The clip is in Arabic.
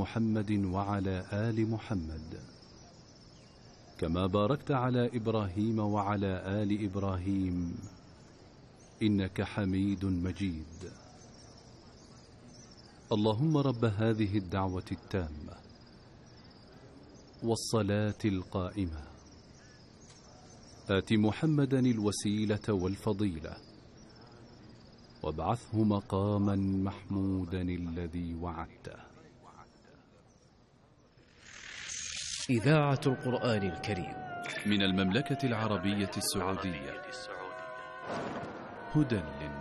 محمد وعلى آل محمد كما باركت على إبراهيم وعلى آل إبراهيم إنك حميد مجيد. اللهم رب هذه الدعوة التامة والصلاة القائمة آت محمدا الوسيلة والفضيلة وابعثه مقاما محمودا الذي وعدته. إذاعة القرآن الكريم من المملكة العربية السعودية، هدى للناس.